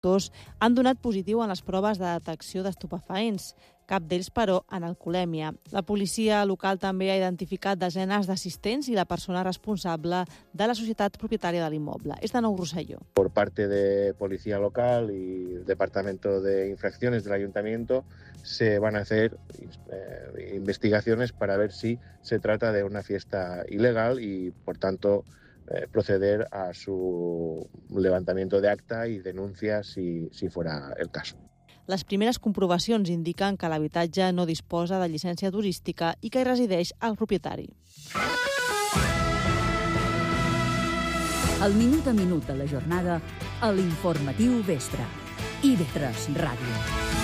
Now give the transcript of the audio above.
conductors han donat positiu en les proves de detecció d'estupefaents, cap d'ells, però, en alcoholèmia. La policia local també ha identificat desenes d'assistents i la persona responsable de la societat propietària de l'immoble. És de Nou Rosselló. Por parte de Policía Local y el Departamento de Infracciones del Ayuntamiento se van a hacer investigaciones para ver si se trata de una fiesta ilegal y, por tanto, proceder a su levantamiento de acta y denuncia si fuera el caso. Les primeres comprovacions indiquen que l'habitatge no disposa de llicència turística i que hi resideix el propietari. El minut a minut de la jornada a l'Informatiu Vespre. IB3 Ràdio.